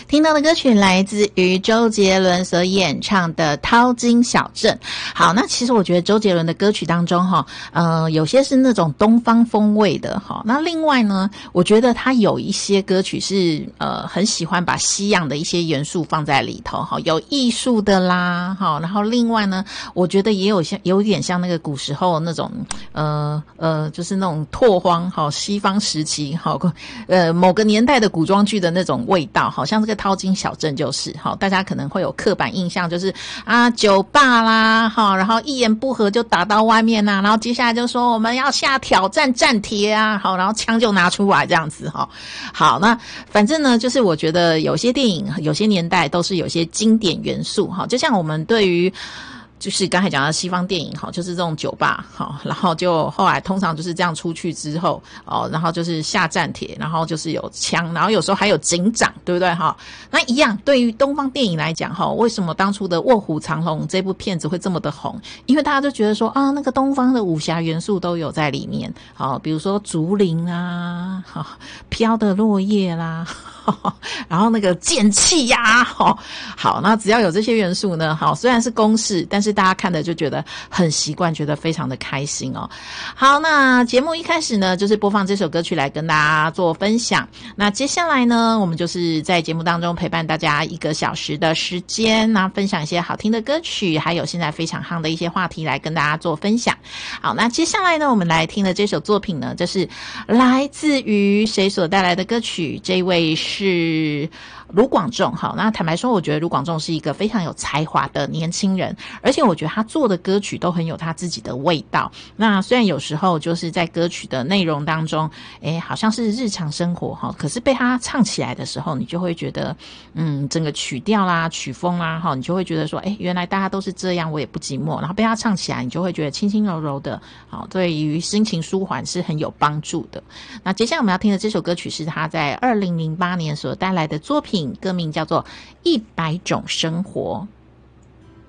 听到的歌曲来自于周杰伦所演唱的《淘金小镇》。好，那其实我觉得周杰伦的歌曲当中有些是那种东方风味的哈。那另外呢，我觉得他有一些歌曲是很喜欢把西洋的一些元素放在里头哈，有艺术的啦哈。然后另外呢，我觉得也有点像那个古时候那种就是那种拓荒哈，西方时期哈某个年代的古装剧的那种味道，好像这个淘金小镇就是好，大家可能会有刻板印象，就是酒吧啦哈，然后一言不合就打到外面啊，然后接下来就说我们要下挑战战帖啊，好，然后枪就拿出来这样子哈。好，那反正呢，就是我觉得有些电影有些年代都是有些经典元素哈，就像我们对于就是刚才讲到西方电影就是这种酒吧然后就后来通常就是这样出去之后然后就是下战帖，然后就是有枪，然后有时候还有警长，对不对那一样对于东方电影来讲为什么当初的《卧虎藏龙》这部片子会这么的红？因为大家就觉得说那个东方的武侠元素都有在里面比如说竹林啊飘的落叶啦然后那个剑气呀好，那只要有这些元素呢虽然是公式，但是大家看的就觉得很习惯，觉得非常的开心好，那节目一开始呢，就是播放这首歌曲来跟大家做分享。那接下来呢，我们就是在节目当中陪伴大家1个小时的时间，那分享一些好听的歌曲，还有现在非常夯的一些话题来跟大家做分享。好，那接下来呢，我们来听的这首作品呢，这是来自于谁所带来的歌曲？这位是卢广仲。好，那坦白说，我觉得卢广仲是一个非常有才华的年轻人，而且我觉得他做的歌曲都很有他自己的味道。那虽然有时候就是在歌曲的内容当中好像是日常生活可是被他唱起来的时候，你就会觉得整个曲调啦曲风啦你就会觉得说原来大家都是这样，我也不寂寞。然后被他唱起来，你就会觉得轻轻柔柔的对于心情舒缓是很有帮助的。那接下来我们要听的这首歌曲是他在2008年所带来的作品，歌名叫做《100种生活》。